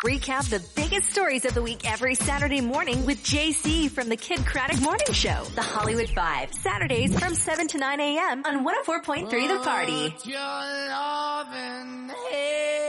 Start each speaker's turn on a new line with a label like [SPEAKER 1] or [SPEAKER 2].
[SPEAKER 1] Recap the biggest stories of the week every Saturday morning with JC from the Kid Craddock Morning Show. The Hollywood 5. Saturdays from 7 to 9 a.m. on 104.3 The Party.